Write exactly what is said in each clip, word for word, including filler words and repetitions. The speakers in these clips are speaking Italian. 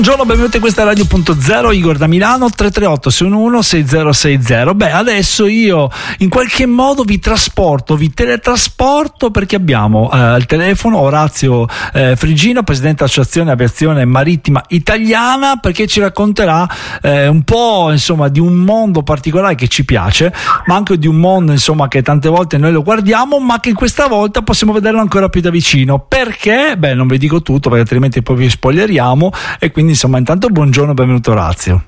Buongiorno, benvenuti in questa Radio Punto Zero, Igor da Milano, tre tre otto sei uno uno sei zero sei zero. Beh, adesso io in qualche modo vi trasporto, vi teletrasporto, perché abbiamo eh, al telefono Orazio eh, Friggino, presidente dell'Associazione Aviazione Marittima Italiana, perché ci racconterà eh, un po', insomma, di un mondo particolare che ci piace, ma anche di un mondo, insomma, che tante volte noi lo guardiamo, ma che questa volta possiamo vederlo ancora più da vicino. Perché? Beh, non vi dico tutto, perché altrimenti poi vi spoileriamo, e quindi insomma, intanto buongiorno, benvenuto Orazio.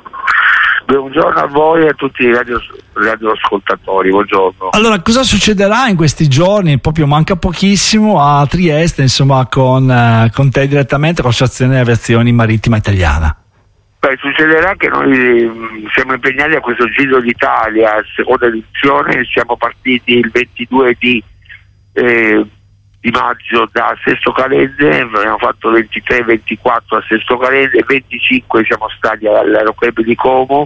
Buongiorno a voi e a tutti i radio, radioascoltatori, buongiorno. Allora, cosa succederà in questi giorni? Proprio manca pochissimo a Trieste, insomma, con, eh, con te direttamente, con l'Associazione Aviazione Marittima Italiana. Beh, succederà che noi mh, siamo impegnati a questo Giro d'Italia, seconda edizione. Siamo partiti il ventidue di eh, di maggio da Sesto Calende, abbiamo fatto ventitré ventiquattro a Sesto Calende, venticinque siamo stati all'Aeroclub di Como,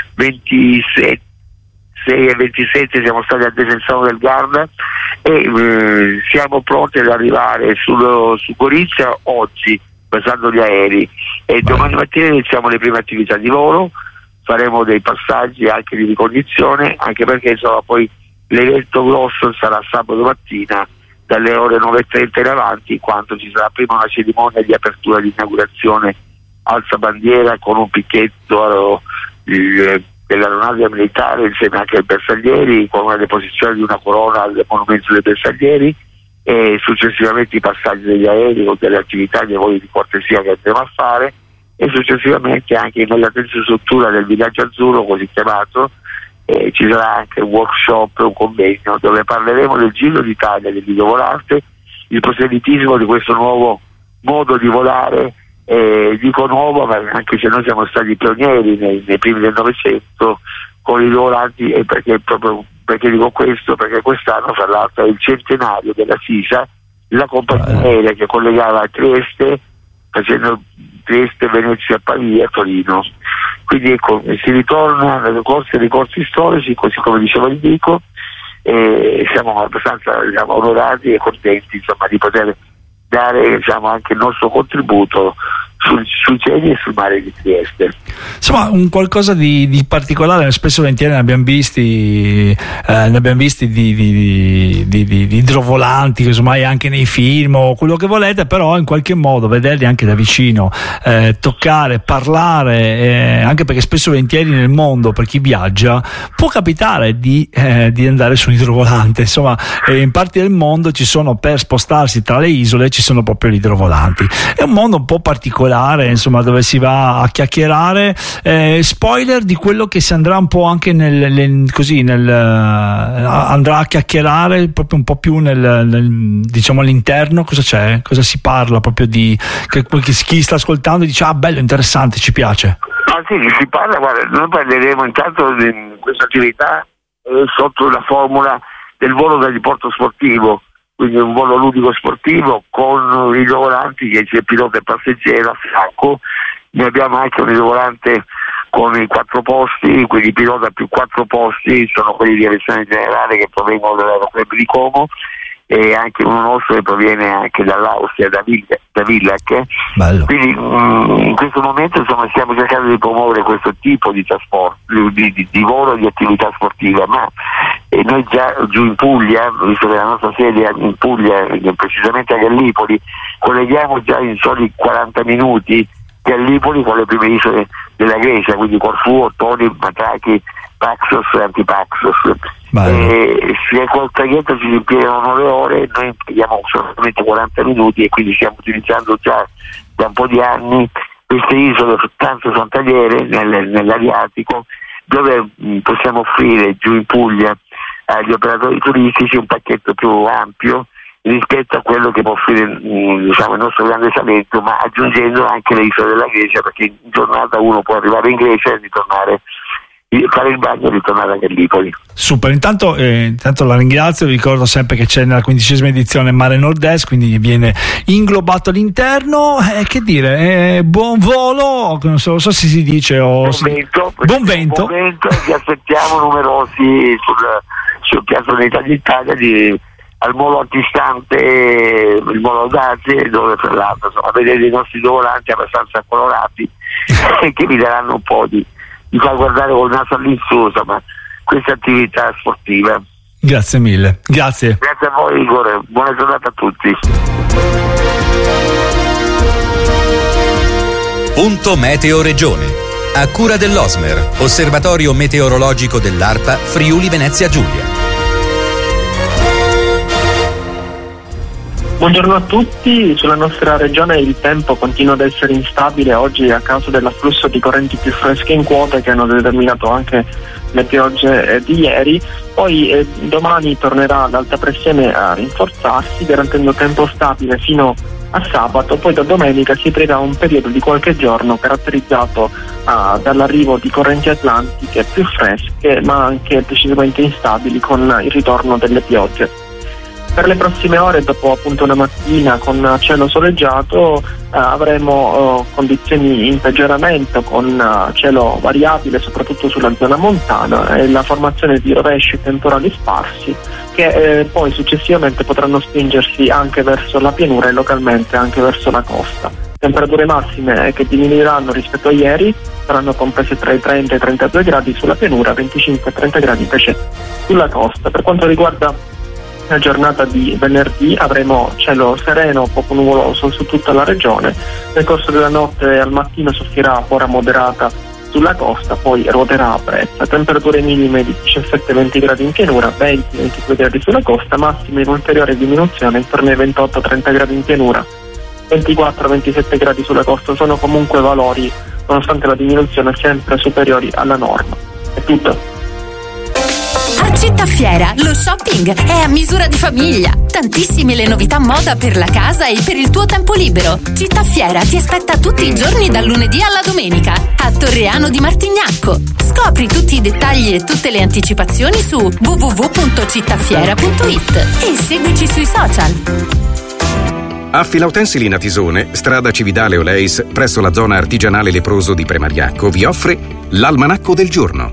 ventisei e ventisette siamo stati a Desenzano del Garda e eh, siamo pronti ad arrivare sullo, su Gorizia oggi, passando gli aerei, e domani mattina iniziamo le prime attività di volo, faremo dei passaggi anche di ricognizione, anche perché insomma poi l'evento grosso sarà sabato mattina dalle ore nove e trenta in avanti, in quanto ci sarà prima una cerimonia di apertura di inaugurazione alza bandiera con un picchetto eh, dell'aeronavia militare insieme anche ai bersaglieri, con una deposizione di una corona al monumento dei bersaglieri, e successivamente i passaggi degli aerei con delle attività di voli di cortesia che andremo a fare, e successivamente anche nella terza struttura del villaggio azzurro, così chiamato, Eh, ci sarà anche un workshop, un convegno dove parleremo del Giro d'Italia dell'idrovolante, il proselitismo di questo nuovo modo di volare, eh, dico nuovo ma anche se noi siamo stati pionieri nei, nei primi del Novecento con i idrovolanti, e perché proprio perché dico questo? Perché quest'anno fra l'altro è il centenario della SISA, la compagnia aerea che collegava Trieste, facendo Trieste, Venezia, Pavia e Torino. Quindi ecco, si ritorna alle corse e ricorsi storici, così come diceva il Dico, e siamo abbastanza, diciamo, onorati e contenti, insomma, di poter dare, diciamo, anche il nostro contributo sul, sui cieli e sul mare di Trieste. Insomma, un qualcosa di, di particolare, spesso e volentieri ne abbiamo visti, eh, ne abbiamo visti di, di, di, di, di idrovolanti, casomai anche nei film o quello che volete, però in qualche modo vederli anche da vicino, eh, toccare, parlare, eh, anche perché spesso e volentieri nel mondo, per chi viaggia, può capitare di, eh, di andare su un idrovolante, insomma, eh, in parti del mondo ci sono, per spostarsi tra le isole, ci sono proprio gli idrovolanti. È un mondo un po' particolare, insomma, dove si va a chiacchierare. Eh, spoiler di quello che si andrà un po' anche nel, nel così nel uh, andrà a chiacchierare proprio un po' più nel, nel diciamo all'interno. Cosa c'è? Cosa si parla proprio di che, che chi sta ascoltando dice ah, bello, interessante, ci piace. Ah sì, si parla, guarda, noi parleremo intanto di questa attività eh, sotto la formula del volo da diporto sportivo, quindi un volo ludico sportivo con i idrovolanti che c'è pilota e passeggero a fianco. Noi abbiamo anche un idrovolante con i quattro posti, quindi pilota più quattro posti, sono quelli di aviazione generale che provengono dall'Aeroclub di Como, e anche uno nostro che proviene anche dall'Austria, da, Villa, da Villach. Bello. Quindi mh, in questo momento insomma stiamo cercando di promuovere questo tipo di trasporto, di, di, di volo e di attività sportiva, ma e noi già giù in Puglia, visto che la nostra sede è in Puglia, precisamente a Gallipoli, colleghiamo già in soli quaranta minuti Gallipoli con le prime isole della Grecia, quindi Corfù, Ottoni, Matrachi, Paxos e Antipaxos. E se col traghetto ci impiegano nove ore, noi impieghiamo solamente quaranta minuti, e quindi stiamo utilizzando già da un po' di anni queste isole tanto frontaliere nel, nell'Adriatico, dove mh, possiamo offrire giù in Puglia agli operatori turistici un pacchetto più ampio rispetto a quello che può offrire mh, diciamo, il nostro grande Salento, ma aggiungendo anche le isole della Grecia, perché in giornata uno può arrivare in Grecia e ritornare, fare il bagno e ritornare a Gallipoli. Super, intanto, eh, intanto la ringrazio, vi ricordo sempre che c'è nella quindicesima edizione Mare Nord-Est, quindi viene inglobato all'interno, eh, che dire, eh, buon volo, non so, non so se si dice o buon si... vento, buon vento, buon vento, vi aspettiamo numerosi sul, sul Piazza Unità d'Italia di al molo antistante, il molo Dazie, dove tra l'altro insomma, vedete i nostri volanti abbastanza colorati che vi daranno un po' di, di far guardare col naso all'insù, insomma, questa attività sportiva. Grazie mille, grazie. Grazie a voi Igor, buona giornata a tutti. Punto Meteo Regione, a cura dell'Osmer, Osservatorio Meteorologico dell'ARPA Friuli Venezia Giulia. Buongiorno a tutti, sulla nostra regione il tempo continua ad essere instabile oggi a causa dell'afflusso di correnti più fresche in quota che hanno determinato anche le piogge eh, di ieri. Poi eh, domani tornerà l'alta pressione a rinforzarsi garantendo tempo stabile fino a sabato, poi da domenica si aprirà un periodo di qualche giorno caratterizzato uh, dall'arrivo di correnti atlantiche più fresche ma anche decisamente instabili con il ritorno delle piogge. Per le prossime ore, dopo appunto una mattina con cielo soleggiato, eh, avremo eh, condizioni in peggioramento con eh, cielo variabile soprattutto sulla zona montana e la formazione di rovesci temporali sparsi che eh, poi successivamente potranno spingersi anche verso la pianura e localmente anche verso la costa. Temperature massime che diminuiranno rispetto a ieri, saranno comprese tra i trenta e i trentadue gradi sulla pianura, venticinque e trenta gradi invece sulla costa. Per quanto riguarda la giornata di venerdì avremo cielo sereno, poco nuvoloso su tutta la regione. Nel corso della notte e al mattino soffierà ora moderata sulla costa, poi ruoterà a brezza. Temperature minime di diciassette venti gradi in pianura, venti ventidue gradi sulla costa, massime in ulteriore diminuzione intorno ai ventotto trenta gradi in pianura, ventiquattro ventisette gradi sulla costa. Sono comunque valori, nonostante la diminuzione, sempre superiori alla norma. È tutto. A Città Fiera lo shopping è a misura di famiglia. Tantissime le novità moda per la casa e per il tuo tempo libero. Città Fiera ti aspetta tutti i giorni dal lunedì alla domenica a Torreano di Martignacco. Scopri tutti i dettagli e tutte le anticipazioni su w w w punto cittafiera punto i t e seguici sui social. A Filautensili Natisone, strada Cividale Oleis, presso la zona artigianale leproso di Premariacco, vi offre l'Almanacco del Giorno.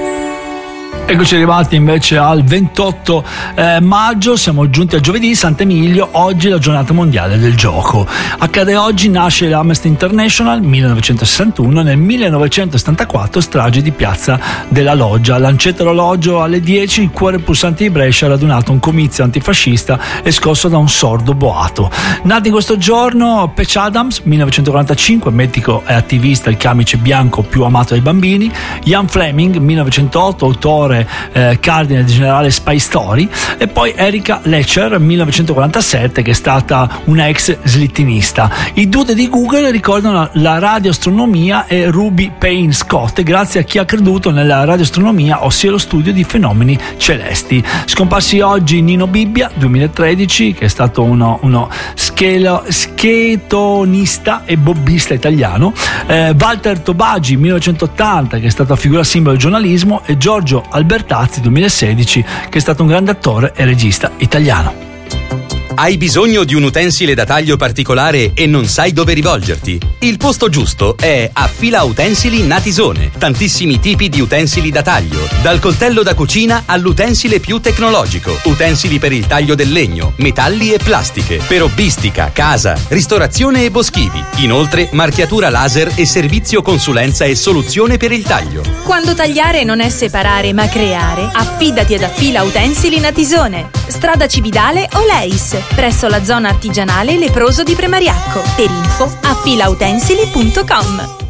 Eccoci arrivati invece al ventotto eh, maggio, siamo giunti a giovedì, Sant'Emilio, oggi la giornata mondiale del gioco. Accade oggi, nasce l'Amnesty International, millenovecentosessantuno, nel millenovecentosettantaquattro strage di Piazza della Loggia. Lancetta orologio alle dieci, il cuore pulsante di Brescia ha radunato un comizio antifascista e scosso da un sordo boato. Nato in questo giorno Patch Adams, millenovecentoquarantacinque, medico e attivista, il camice bianco più amato dai bambini. Ian Fleming, millenovecentotto, autore Eh, cardine generale Spy Story. E poi Erika Lecher, millenovecentoquarantasette, che è stata una ex slittinista. I dude di Google ricordano la radioastronomia e Ruby Payne Scott, grazie a chi ha creduto nella radioastronomia, ossia lo studio di fenomeni celesti. Scomparsi oggi Nino Bibbia, duemilatredici, che è stato uno, uno schelo, schetonista e bobbista italiano. eh, Walter Tobagi, millenovecentottanta, che è stata figura simbolo del giornalismo, e Giorgio Albertazzi, duemilasedici, che è stato un grande attore e regista italiano. Hai bisogno di un utensile da taglio particolare e non sai dove rivolgerti? Il posto giusto è a Fila Utensili Natisone. Tantissimi tipi di utensili da taglio, dal coltello da cucina all'utensile più tecnologico, utensili per il taglio del legno, metalli e plastiche, per hobbistica, casa, ristorazione e boschivi. Inoltre marchiatura laser e servizio consulenza e soluzione per il taglio. Quando tagliare non è separare ma creare, affidati ad Affila Utensili Natisone, strada Cividale Oleis, presso la zona artigianale leproso di Premariacco. Per info affila utensili punto com.